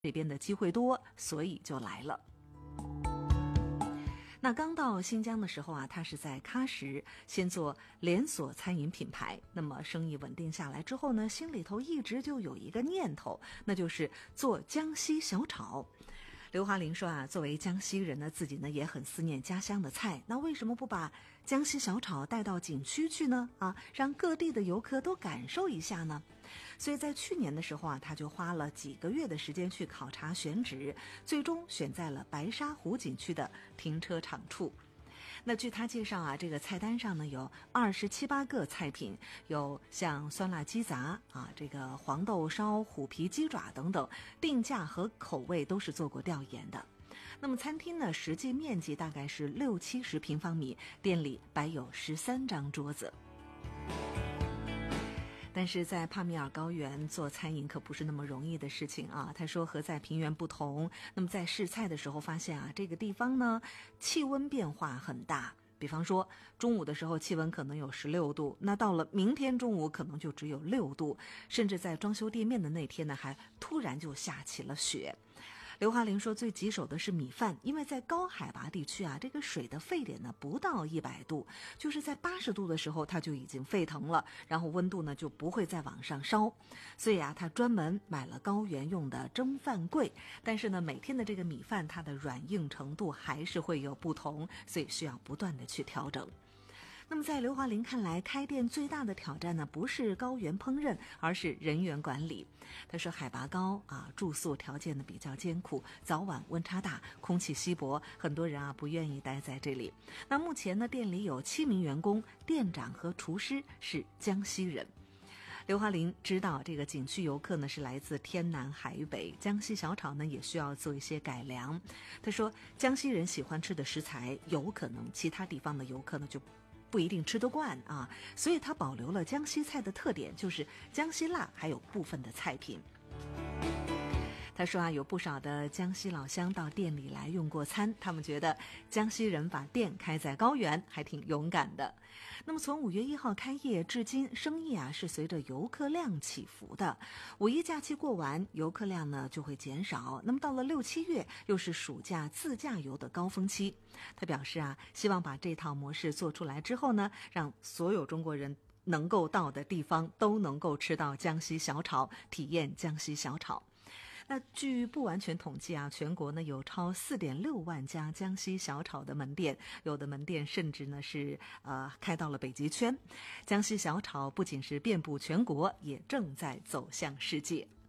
这边的机会多，所以就来了。那刚到新疆的时候啊，他是在喀什先做连锁餐饮品牌，那么生意稳定下来之后呢，心里头一直就有一个念头，那就是做江西小炒。刘华林说啊，作为江西人呢，自己呢也很思念家乡的菜，那为什么不把江西小炒带到景区去呢？让各地的游客都感受一下呢？所以在去年的时候啊，他就花了几个月的时间去考察选址，最终选在了白沙湖景区的停车场处。那据他介绍啊，这个菜单上呢有27、8个菜品，有像酸辣鸡杂这个黄豆烧、虎皮鸡爪等等，定价和口味都是做过调研的。那么餐厅呢，实际面积大概是60-70平方米，店里摆有13张桌子。但是在帕米尔高原做餐饮可不是那么容易的事情啊。他说和在平原不同，那么在试菜的时候发现啊，这个地方呢气温变化很大。比方说中午的时候气温可能有16度，那到了明天中午可能就只有6度，甚至在装修店面的那天呢，还突然就下起了雪。刘华林说最棘手的是米饭，因为在高海拔地区啊，这个水的沸点呢不到100度，就是在80度的时候它就已经沸腾了，然后温度呢就不会再往上烧。所以啊，他专门买了高原用的蒸饭柜，但是呢每天的这个米饭它的软硬程度还是会有不同，所以需要不断的去调整。那么在刘华林看来，开店最大的挑战呢，不是高原烹饪，而是人员管理。他说海拔高住宿条件呢比较艰苦，早晚温差大，空气稀薄，很多人不愿意待在这里。那目前呢，店里有7名员工，店长和厨师是江西人。刘华林知道这个景区游客呢是来自天南海北，江西小炒呢也需要做一些改良。他说江西人喜欢吃的食材，有可能其他地方的游客呢就不一定吃得惯所以他保留了江西菜的特点，就是江西辣，还有部分的菜品。他说有不少的江西老乡到店里来用过餐，他们觉得江西人把店开在高原还挺勇敢的。那么从5月1号开业至今，生意是随着游客量起伏的。5一假期过完，游客量呢就会减少，那么到了6、7月又是暑假自驾游的高峰期。他表示希望把这套模式做出来之后呢，让所有中国人能够到的地方都能够吃到江西小炒，体验江西小炒。那据不完全统计全国呢有超4.6万家江西小炒的门店，有的门店甚至呢是开到了北极圈。江西小炒不仅是遍布全国，也正在走向世界。